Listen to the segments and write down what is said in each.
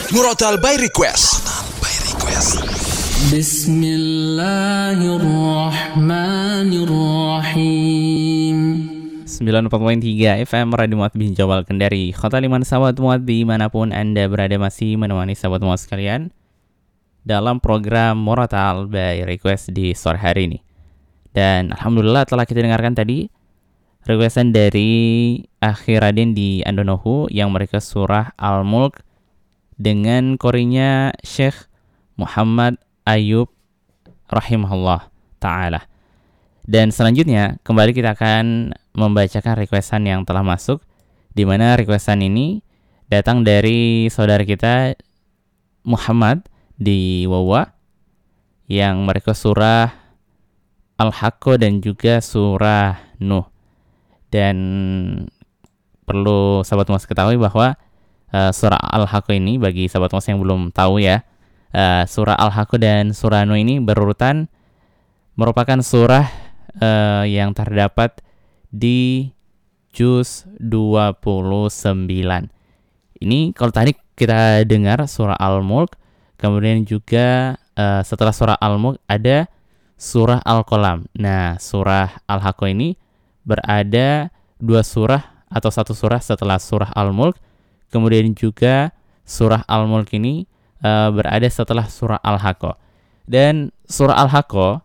Murotal by Request. Bismillahirrahmanirrahim. 94.3 FM Radio Muat bin Jawal Kendari. Kota Liman sahabat Muat dimanapun Anda berada masih menemani sahabat Muat sekalian dalam program Murotal by Request di sore hari ini. Dan Alhamdulillah telah kita dengarkan tadi requestan dari Akhiradin di Andonohu yang mereka surah Al-Mulk dengan korinya Syekh Muhammad Ayub rahimahullah ta'ala. Dan selanjutnya kembali kita akan membacakan requestan yang telah masuk, di mana requestan ini datang dari saudara kita Muhammad di Wawa yang mereka surah Al-Haqqah dan juga surah Nuh. Dan perlu sahabat Mas ketahui bahwa surah Al-Haqqah ini, bagi sahabat Mas yang belum tahu ya, surah Al-Haqqah dan surah Nuh ini berurutan merupakan surah yang terdapat di juz 29. Ini kalau tadi kita dengar surah Al-Mulk, kemudian juga setelah surah Al-Mulk ada surah Al-Qalam. Nah, surah Al-Haqqah ini berada dua surah atau satu surah setelah surah Al-Mulk. Kemudian juga surah Al-Mulk ini berada setelah surah Al-Haqqah. Dan surah Al-Haqqah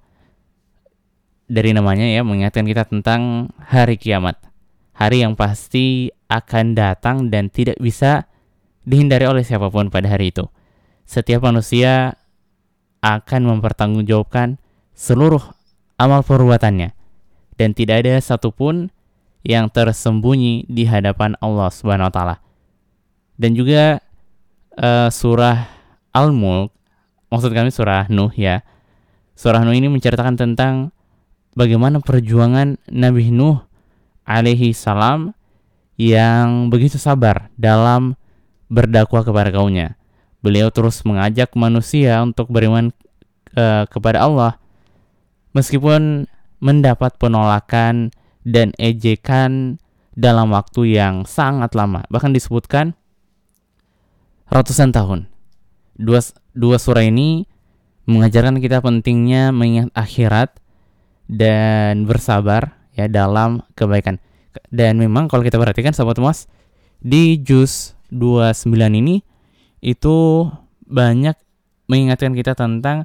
dari namanya ya mengingatkan kita tentang hari kiamat. Hari yang pasti akan datang dan tidak bisa dihindari oleh siapapun pada hari itu. Setiap manusia akan mempertanggungjawabkan seluruh amal perbuatannya. Dan tidak ada satupun yang tersembunyi di hadapan Allah Subhanahu wa taala. Dan juga surah Al-Mulk, maksud kami surah Nuh ya. Surah Nuh ini menceritakan tentang bagaimana perjuangan Nabi Nuh alaihi salam yang begitu sabar dalam berdakwah kepada kaumnya. Beliau terus mengajak manusia untuk beriman kepada Allah meskipun mendapat penolakan dan ejekan dalam waktu yang sangat lama. Bahkan disebutkan ratusan tahun. Dua surah ini mengajarkan kita pentingnya mengingat akhirat dan bersabar ya dalam kebaikan. Dan memang kalau kita perhatikan sahabat Mas, di juz 29 ini itu banyak mengingatkan kita tentang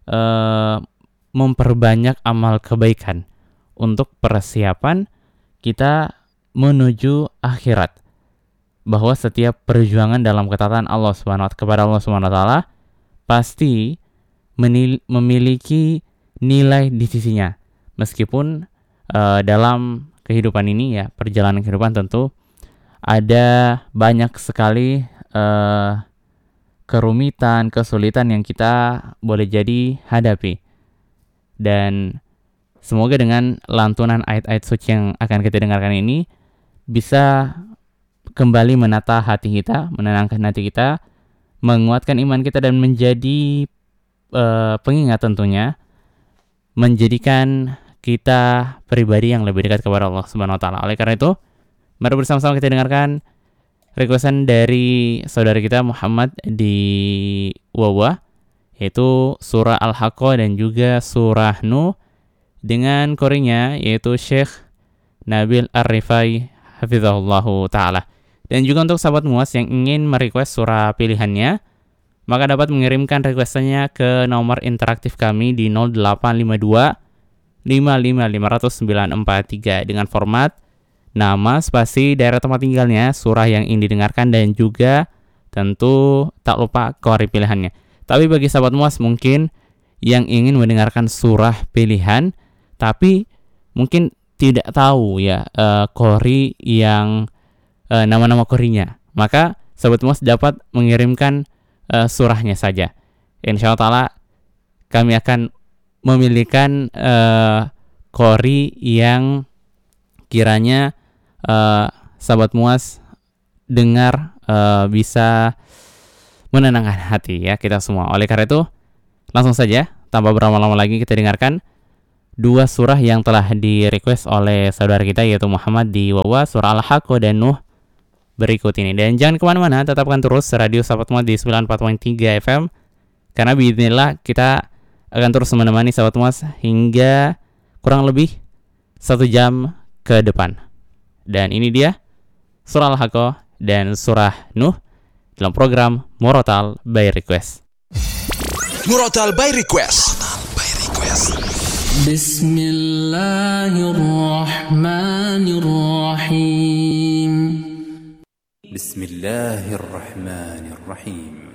memperbanyak amal kebaikan untuk persiapan kita menuju akhirat. Bahwa setiap perjuangan dalam ketaatan Allah kepada Allah Subhanahu wa taala pasti memiliki nilai di sisinya. Meskipun dalam kehidupan ini ya, perjalanan kehidupan tentu ada banyak sekali kerumitan, kesulitan yang kita boleh jadi hadapi. Dan semoga dengan lantunan ayat-ayat suci yang akan kita dengarkan ini bisa kembali menata hati kita, menenangkan hati kita, menguatkan iman kita dan menjadi pengingat tentunya, menjadikan kita pribadi yang lebih dekat kepada Allah Subhanahu wa taala. Oleh karena itu, mari bersama-sama kita dengarkan requestan dari saudara kita Muhammad di Wawa, yaitu surah Al-Haqqah dan juga surah Nuh dengan korinya yaitu Syekh Nabil Ar-Rifai hafizahullahu ta'ala. Dan juga untuk sahabat Muas yang ingin merequest surah pilihannya, maka dapat mengirimkan requestannya ke nomor interaktif kami di 0852 555943 dengan format nama, spasi, daerah tempat tinggalnya, surah yang ingin didengarkan, dan juga tentu tak lupa kori pilihannya. Tapi bagi sahabat Muas mungkin yang ingin mendengarkan surah pilihan tapi mungkin tidak tahu ya kori yang nama-nama korinya, maka sahabat Muas dapat mengirimkan surahnya saja. Insya Allah ta'ala kami akan memilihkan kori yang kiranya sahabat Muas dengar bisa menenangkan hati ya kita semua. Oleh karena itu, langsung saja tanpa berlama-lama lagi kita dengarkan dua surah yang telah di request oleh saudara kita yaitu Muhammad di Wawa, surah Al-Haqqah dan Nuh berikut ini. Dan jangan kemana-mana, tetapkan terus Radio Sahabat Muat di 94.3 FM, karena biidznillah kita akan terus menemani Sahabat Muat hingga kurang lebih 1 jam ke depan. Dan ini dia surah Al-Haqqah dan surah Nuh dalam program Murotal by Request. Murotal by Request. Bismillahirrahmanirrahim. Bismillahirrahmanirrahim.